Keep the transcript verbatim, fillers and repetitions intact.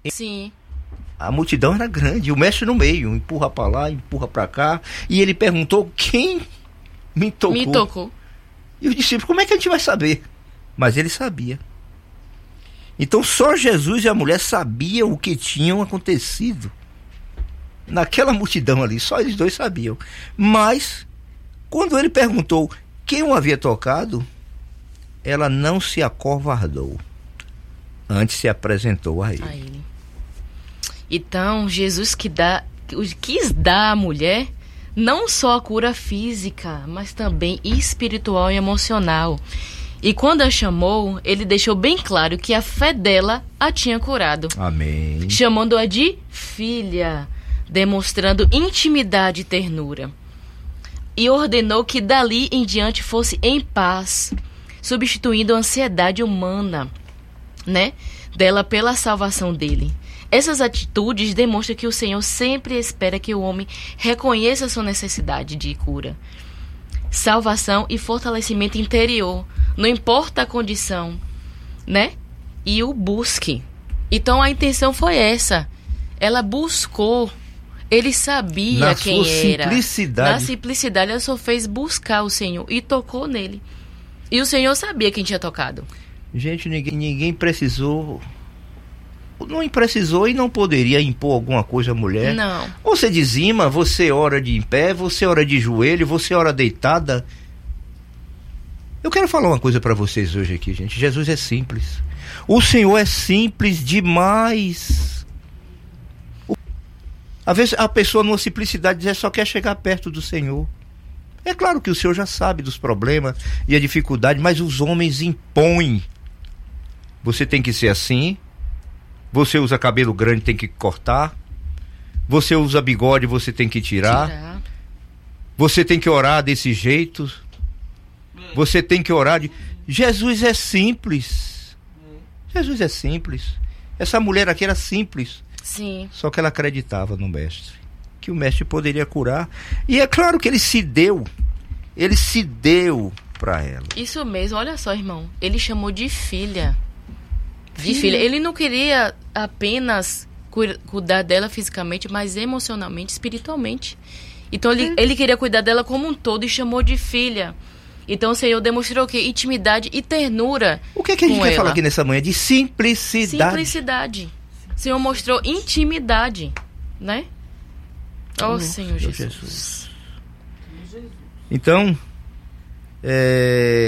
Sim. A multidão era grande, o mestre no meio, empurra para lá, empurra para cá, e ele perguntou quem me tocou. Me tocou. E os discípulos, como é que a gente vai saber? Mas ele sabia. Então só Jesus e a mulher sabiam o que tinham acontecido. Naquela multidão ali, só eles dois sabiam. Mas, quando ele perguntou quem o havia tocado, ela não se acovardou. Antes se apresentou a ele. A ele. Então, Jesus que dá, quis dar à mulher não só a cura física, mas também espiritual e emocional. E quando a chamou, ele deixou bem claro que a fé dela a tinha curado. Amém. Chamando-a de filha, demonstrando intimidade e ternura. E ordenou que dali em diante fosse em paz, substituindo a ansiedade humana, né, dela pela salvação dele. Essas atitudes demonstram que o Senhor sempre espera que o homem reconheça a sua necessidade de cura, salvação e fortalecimento interior, não importa a condição, né? E o busque. Então a intenção foi essa. Ela buscou. Ele sabia Na quem sua era. simplicidade. Na simplicidade, ela só fez buscar o Senhor e tocou nele. E o Senhor sabia quem tinha tocado. Gente, ninguém, ninguém precisou... Não precisou e não poderia impor alguma coisa à mulher. Não. Você dizima, você ora de em pé, você ora de joelho, você ora deitada. Eu quero falar uma coisa para vocês hoje aqui, gente. Jesus é simples. O Senhor é simples demais. Às vezes a pessoa numa simplicidade diz, só quer chegar perto do Senhor. É claro que o Senhor já sabe dos problemas e a dificuldade, mas os homens impõem. Você tem que ser assim. Você usa cabelo grande, tem que cortar. Você usa bigode, você tem que tirar. Tirar. Você tem que orar desse jeito. Você tem que orar de... Jesus é simples. Jesus é simples. Essa mulher aqui era simples. Sim. Só que ela acreditava no mestre, que o mestre poderia curar. E é claro que ele se deu. Ele se deu para ela. Isso mesmo, olha só, irmão. Ele chamou de filha. De Sim. filha. Ele não queria apenas cu- cuidar dela fisicamente, mas emocionalmente, espiritualmente. Então ele, ele queria cuidar dela como um todo e chamou de filha. Então o Senhor demonstrou o quê? Intimidade e ternura. O que é que a gente com quer ela. falar aqui nessa manhã? De simplicidade. Simplicidade. O Senhor mostrou intimidade, né? Ó, Oh, Senhor Senhor Jesus. Jesus. Então, é...